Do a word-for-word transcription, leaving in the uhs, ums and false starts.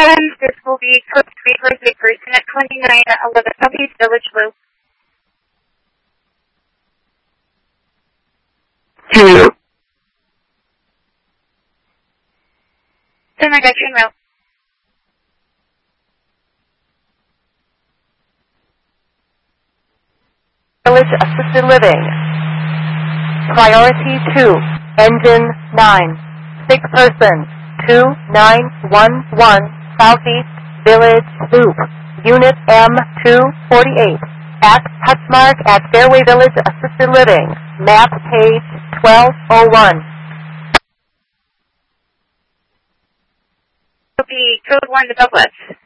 And this will be code three for the person at twenty-nine eleven Southeast Village Loop. Two. Then I got you in route. Village Assisted Living. Priority two. Engine nine. Sick person. two nine one one Southeast Village Loop. Unit M two forty-eight. At Hutchmark at Fairway Village Assisted Living. Map page twelve oh one. Will be code one to Douglas.